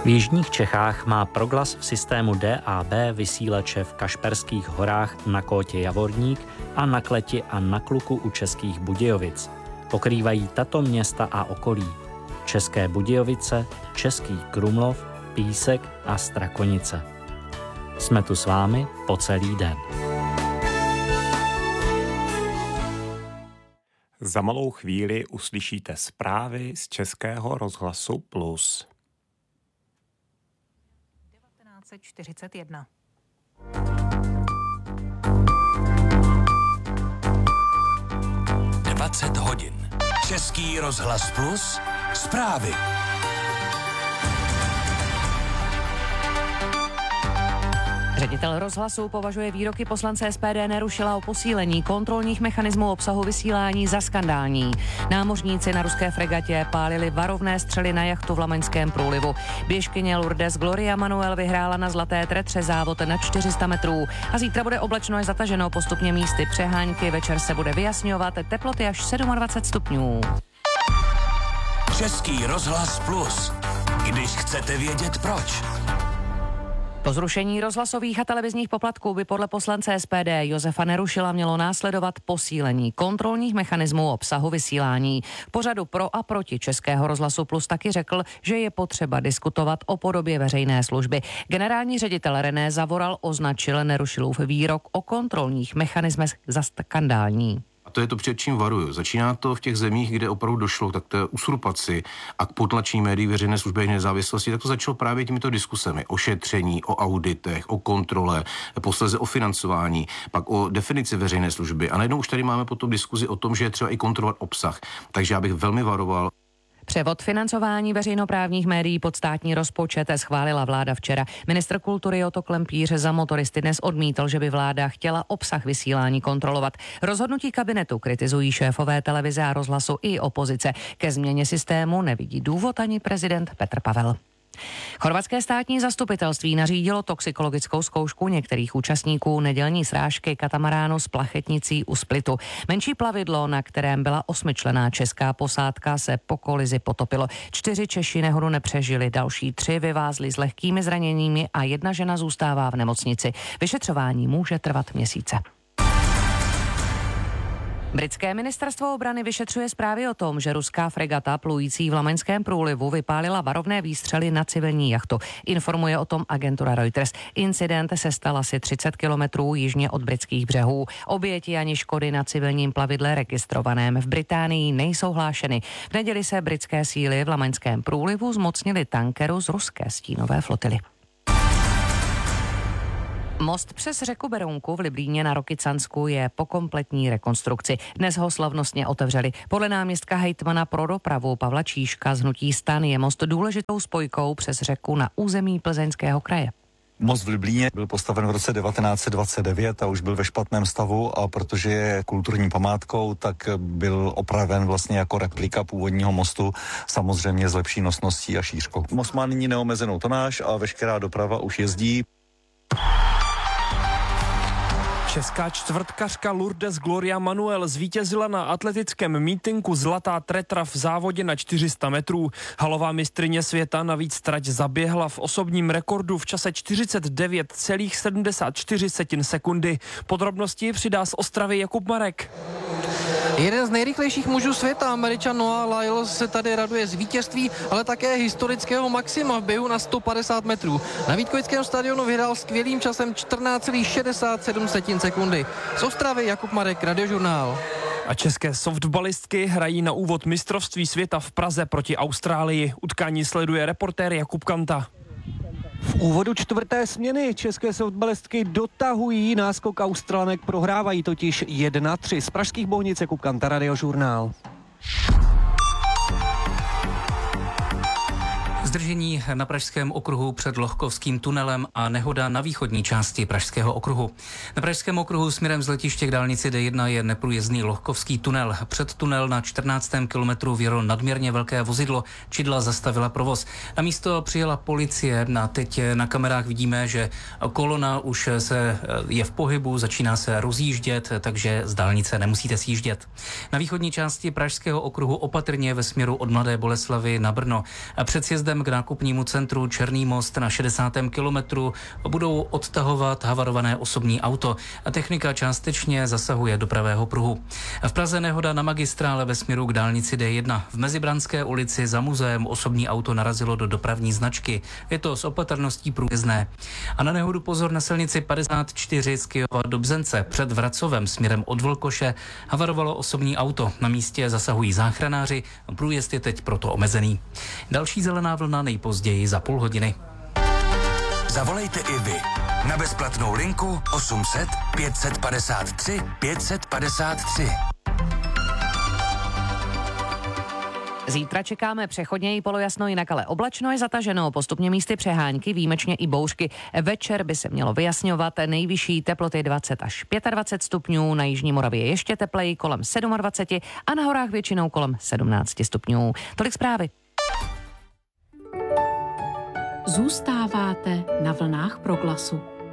V jižních Čechách má Proglas v systému DAB vysílače v Kašperských horách na Kótě Javorník a na Kleti a na Kluku u Českých Budějovic. Pokrývají tato města a okolí: České Budějovice, Český Krumlov, Písek a Strakonice. Jsme tu s vámi po celý den. Za malou chvíli uslyšíte zprávy z Českého rozhlasu Plus. 1941. hodin. Český rozhlas Plus. Zprávy. Ředitel rozhlasu považuje výroky poslance SPD Nerušila o posílení kontrolních mechanismů obsahu vysílání za skandální. Námořníci na ruské fregatě pálili varovné střely na jachtu v Lamaňském průlivu. Běžkyně Lourdes Gloria Manuel vyhrála na Zlaté tretře závod na 400 metrů. A zítra bude oblačno až zataženo, postupně místy přehánky, večer se bude vyjasňovat, teploty až 27 stupňů. Český rozhlas Plus. Když chcete vědět proč. Po zrušení rozhlasových a televizních poplatků by podle poslance SPD Josefa Nerušila mělo následovat posílení kontrolních mechanismů obsahu vysílání. V pořadu Pro a proti Českého rozhlasu Plus taky řekl, že je potřeba diskutovat o podobě veřejné služby. Generální ředitel René Zavoral označil Nerušilův výrok o kontrolních mechanismech za skandální. A to je to, před čím varuju. Začíná to v těch zemích, kde opravdu došlo k té usurpaci a k potlačení médií veřejné služby a nezávislosti, tak to začalo právě těmito diskusemi o šetření, o auditech, o kontrole, posléze o financování, pak o definici veřejné služby. A najednou už tady máme potom diskuzi o tom, že je třeba i kontrolovat obsah. Takže já bych velmi varoval. Převod financování veřejnoprávních médií pod státní rozpočet schválila vláda včera. Ministr kultury Otto Klempíř za Motoristy dnes odmítl, že by vláda chtěla obsah vysílání kontrolovat. Rozhodnutí kabinetu kritizují šéfové televize a rozhlasu i opozice. Ke změně systému nevidí důvod ani prezident Petr Pavel. Chorvatské státní zastupitelství nařídilo toxikologickou zkoušku některých účastníků nedělní srážky katamaránu s plachetnicí u Splitu. Menší plavidlo, na kterém byla 8členná česká posádka, se po kolizi potopilo. 4 Češi nehodu nepřežili, další 3 vyvázli s lehkými zraněními a 1 žena zůstává v nemocnici. Vyšetřování může trvat měsíce. Britské ministerstvo obrany vyšetřuje zprávy o tom, že ruská fregata plující v Lamaňském průlivu vypálila varovné výstřely na civilní jachtu. Informuje o tom agentura Reuters. Incident se stal asi 30 kilometrů jižně od britských břehů. Oběti ani škody na civilním plavidle registrovaném v Británii nejsou hlášeny. V neděli se britské síly v Lamaňském průlivu zmocnili tankeru z ruské stínové flotily. Most přes řeku Berounku v Liblíně na Rokycansku je po kompletní rekonstrukci. Dnes ho slavnostně otevřeli. Podle náměstka hejtmana pro dopravu Pavla Číška z hnutí STAN je most důležitou spojkou přes řeku na území Plzeňského kraje. Most v Liblíně byl postaven v roce 1929 a už byl ve špatném stavu, a protože je kulturní památkou, tak byl opraven vlastně jako replika původního mostu, samozřejmě s lepší nosností a šířkou. Most má nyní neomezenou tonáž a veškerá doprava už jezdí. Česká čtvrtkařka Lourdes Gloria Manuel zvítězila na atletickém mítinku Zlatá tretra v závodě na 400 metrů. Halová mistryně světa navíc trať zaběhla v osobním rekordu v čase 49,74 sekundy. Podrobnosti přidá z Ostravy Jakub Marek. Jeden z nejrychlejších mužů světa, Američan Noah Lyles, se tady raduje z vítězství, ale také historického maxima v běhu na 150 metrů. Na Vítkovickém stadionu vyhrál skvělým časem 14,67 sekundy. Z Ostravy Jakub Marek, Radiožurnál. A české softballistky hrají na úvod mistrovství světa v Praze proti Austrálii. Utkání sleduje reportér Jakub Kanta. V úvodu 4. směny české softballistky dotahují náskok Australanek, prohrávají totiž 1-3. Z pražských Bohnic Jakub Kanta, Radiožurnál. Zdržení na Pražském okruhu před Lohkovským tunelem a nehoda na východní části Pražského okruhu. Na Pražském okruhu směrem z letiště k dálnici D1 je neprůjezdný Lohkovský tunel. Před tunel na 14. kilometru vjelo nadměrně velké vozidlo, čidla zastavila provoz. Na místo přijela policie a teď na kamerách vidíme, že kolona už je v pohybu, začíná se rozjíždět, takže z dálnice nemusíte sjíždět. Na východní části Pražského okruhu opatrně ve směru od Mladé Boleslavi na Brno. Před sjezdem mostem k nákupnímu centru Černý most na 60. kilometru budou odtahovat havarované osobní auto a technika částečně zasahuje do pravého pruhu. V Praze nehoda na magistrále ve směru k dálnici D1. V Mezibranské ulici za muzeem osobní auto narazilo do dopravní značky. Je to s opatrností průjezdné. A na nehodu pozor na silnici 54 z Kyjova do Bzence. Před Vracovem směrem od Vlkoše havarovalo osobní auto. Na místě zasahují záchranáři. Průjezd je teď proto omezený. Další zelená vlna nejpozději za půl hodiny. Zavolejte i vy na bezplatnou linku 800 553 553. Zítra čekáme přechodně i polojasno, jinak ale oblačno je zataženo, postupně místy přehánky, výjimečně i bouřky. Večer by se mělo vyjasňovat, nejvyšší teploty 20 až 25 stupňů, na jižní Moravě ještě tepleji kolem 27 a na horách většinou kolem 17 stupňů. Tolik zprávy. Zůstáváte na vlnách Proglasu.